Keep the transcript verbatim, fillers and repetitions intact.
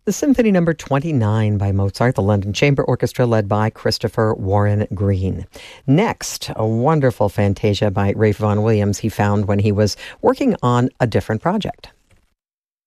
The Symphony Number twenty-nine by Mozart, the London Chamber Orchestra led by Christopher Warren Green. Next, a wonderful fantasia by Ralph Vaughan Williams he found when he was working on a different project.